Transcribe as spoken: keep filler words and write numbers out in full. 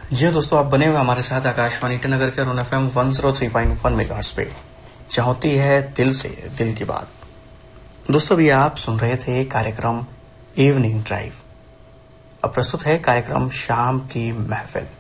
जी हाँ दोस्तों, आप बने हुए हमारे साथ आकाशवाणी ईटानगर के F M one zero three point one megahertz पे, जहाँ होती है दिल से दिल की बात। दोस्तों, अभी आप सुन रहे थे कार्यक्रम इवनिंग ड्राइव। अब प्रस्तुत है कार्यक्रम शाम की महफिल।